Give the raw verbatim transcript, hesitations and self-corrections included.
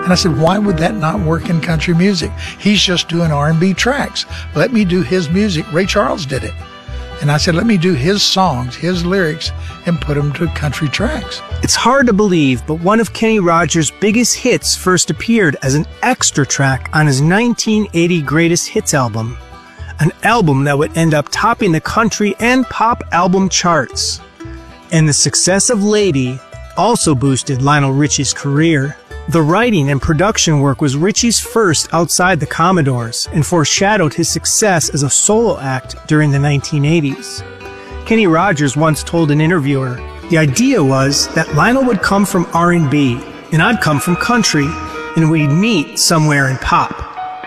And I said, why would that not work in country music? He's just doing R and B tracks. Let me do his music. Ray Charles did it. And I said, let me do his songs, his lyrics, and put them to country tracks. It's hard to believe, but one of Kenny Rogers' biggest hits first appeared as an extra track on his nineteen eighty Greatest Hits album, an album that would end up topping the country and pop album charts. And the success of Lady also boosted Lionel Richie's career. The writing and production work was Richie's first outside the Commodores and foreshadowed his success as a solo act during the nineteen eighties. Kenny Rogers once told an interviewer, the idea was that Lionel would come from R and B and I'd come from country and we'd meet somewhere in pop.